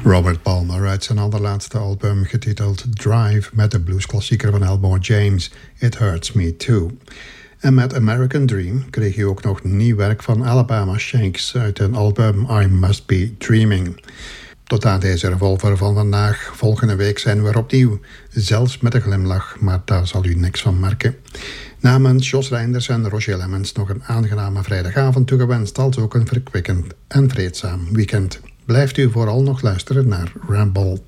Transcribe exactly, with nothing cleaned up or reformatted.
Robert Palmer uit zijn allerlaatste album getiteld Drive met de bluesklassieker van Elmore James, It Hurts Me Too. En met American Dream kreeg hij ook nog nieuw werk van Alabama Shakes uit hun album I Must Be Dreaming. Tot aan deze revolver van vandaag. Volgende week zijn we er opnieuw. Zelfs met een glimlach, maar daar zal u niks van merken. Namens Jos Reinders en Roger Lemmens nog een aangename vrijdagavond toegewenst, als ook een verkwikkend en vreedzaam weekend. Blijft u vooral nog luisteren naar Ramble